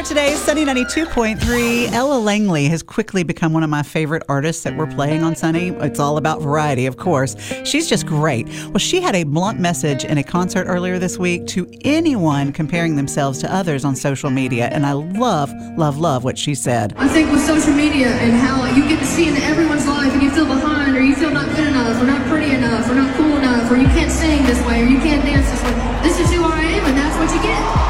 are today, Sunny 92.3. Ella Langley has quickly become one of my favorite artists that we're playing on Sunny. It's all about variety, of course. She's just great. Well, she had a blunt message in a concert earlier this week to anyone comparing themselves to others on social media, and I love what she said. I think with social media and how you get to see into everyone's life and you feel behind, or you feel not good enough, or not pretty enough, or not cool enough, or you can't sing this way, or you can't dance this way. This is who I am, and that's what you get.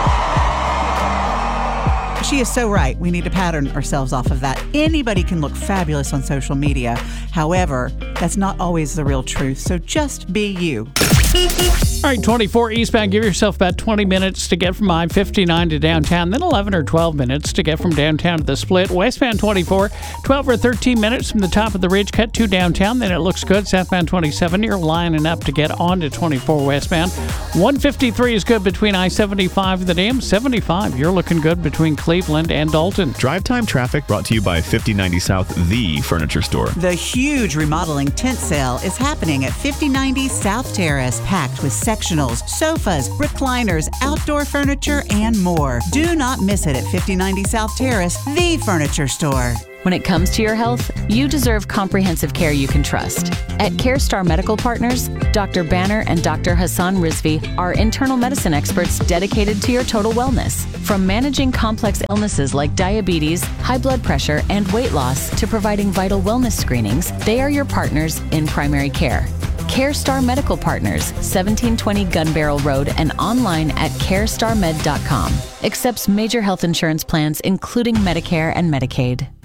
She is so right. We need to pattern ourselves off of that. Anybody can look fabulous on social media. However, that's not always the real truth. So just be you. All right, 24 eastbound. Give yourself about 20 minutes to get from I-59 to downtown, then 11 or 12 minutes to get from downtown to the Split. Westbound 24, 12 or 13 minutes from the top of the ridge cut to downtown. Then it looks good. Southbound 27, you're lining up to get on to 24 westbound. 153 is good between I-75 and the Dam. 75, you're looking good between Cleveland and Dalton. Drive time traffic brought to you by 5090 South, the furniture store. The huge remodeling tent sale is happening at 5090 South Terrace, packed with sectionals, sofas, recliners, outdoor furniture, and more. Do not miss it at 5090 South Terrace, the furniture store. When it comes to your health, you deserve comprehensive care you can trust. At CareStar Medical Partners, Dr. Banner and Dr. Hassan Rizvi are internal medicine experts dedicated to your total wellness. From managing complex illnesses like diabetes, high blood pressure, and weight loss to providing vital wellness screenings, they are your partners in primary care. CareStar Medical Partners, 1720 Gun Barrel Road, and online at carestarmed.com. Accepts major health insurance plans including Medicare and Medicaid.